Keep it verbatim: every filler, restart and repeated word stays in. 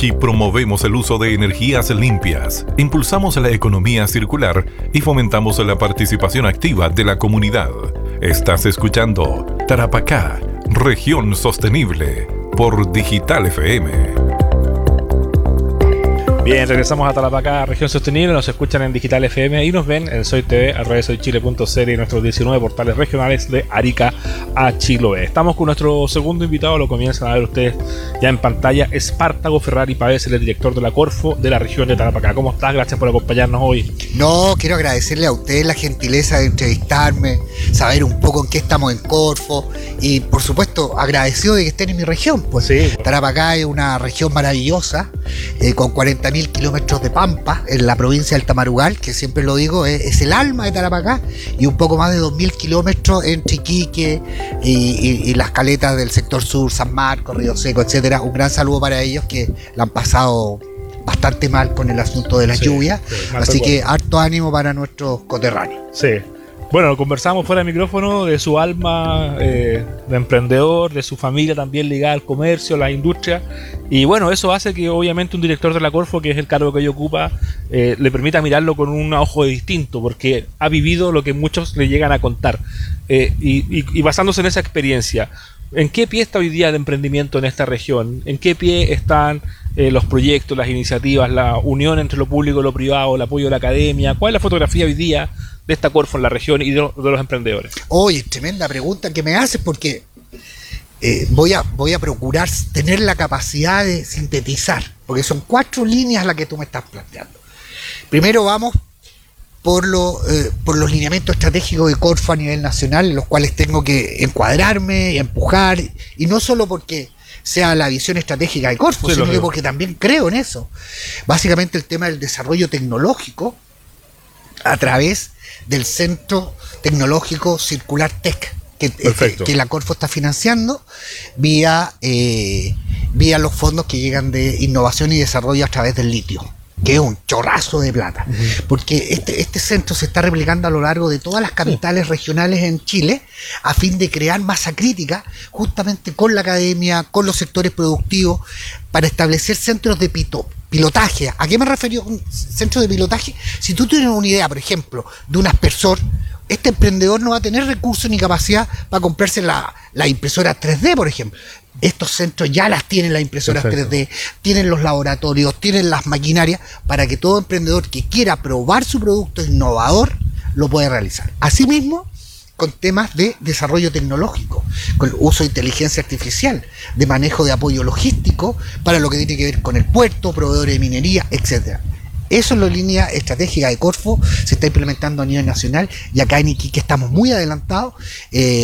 Aquí promovemos el uso de energías limpias, impulsamos la economía circular y fomentamos la participación activa de la comunidad. Estás escuchando Tarapacá, Región Sostenible, por Digital F M. Bien, regresamos a Tarapacá, Región Sostenible. Nos escuchan en Digital F M y nos ven en Soy T V, a través de soy chile punto c l y nuestros diecinueve portales regionales de Arica a Chiloé. Estamos con nuestro segundo invitado, lo comienzan a ver ustedes ya en pantalla, Espartago Ferrari Pavés, el director de la Corfo de la región de Tarapacá. ¿Cómo estás? Gracias por acompañarnos hoy. No, quiero agradecerle a ustedes la gentileza de entrevistarme, saber un poco en qué estamos en Corfo y, por supuesto, agradecido de que estén en mi región. Pues sí. Tarapacá es una región maravillosa, eh, con cuarenta mil kilómetros de pampa en la provincia del Tamarugal, que siempre lo digo, es, es el alma de Tarapacá, y un poco más de dos mil kilómetros entre Iquique y, y, y las caletas del sector sur, San Marcos, Río Seco, etcétera. Un gran saludo para ellos que la han pasado bastante mal con el asunto de las sí, lluvias, sí, así que harto ánimo para nuestros coterráneos. Sí. Bueno, conversamos fuera de micrófono de su alma eh, de emprendedor, de su familia también ligada al comercio, a la industria, y bueno, eso hace que obviamente un director de la Corfo, que es el cargo que ella ocupa, eh, le permita mirarlo con un ojo distinto, porque ha vivido lo que muchos le llegan a contar, eh, y, y, y basándose en esa experiencia, ¿en qué pie está hoy día el emprendimiento en esta región? ¿En qué pie están eh, los proyectos, las iniciativas, la unión entre lo público y lo privado, el apoyo de la academia? ¿Cuál es la fotografía hoy día de esta Corfo en la región y de los, de los emprendedores? Oye, tremenda pregunta que me haces, porque eh, voy, a, voy a procurar tener la capacidad de sintetizar, porque son cuatro líneas las que tú me estás planteando. Primero vamos por, lo, eh, por los lineamientos estratégicos de Corfo a nivel nacional, en los cuales tengo que encuadrarme, empujar, y no solo porque sea la visión estratégica de Corfo, sí, sino que porque también creo en eso. Básicamente el tema del desarrollo tecnológico a través del Centro Tecnológico Circular Tech, que, que, que la Corfo está financiando vía, eh, vía los fondos que llegan de innovación y desarrollo a través del litio, que es un chorrazo de plata, uh-huh. porque este, este centro se está replicando a lo largo de todas las capitales uh-huh. regionales en Chile, a fin de crear masa crítica justamente con la academia, con los sectores productivos, para establecer centros de pito, pilotaje. ¿A qué me refiero con centro de pilotaje? Si tú tienes una idea, por ejemplo, de un aspersor, este emprendedor no va a tener recursos ni capacidad para comprarse la, la impresora tres D, por ejemplo. Estos centros ya las tienen, las impresoras Perfecto. tres D, tienen los laboratorios, tienen las maquinarias, para que todo emprendedor que quiera probar su producto innovador lo pueda realizar. Asimismo, con temas de desarrollo tecnológico, con el uso de inteligencia artificial, de manejo de apoyo logístico, para lo que tiene que ver con el puerto, proveedores de minería, etcétera. Eso es la línea estratégica de Corfo, se está implementando a nivel nacional, y acá en Iquique estamos muy adelantados. Eh,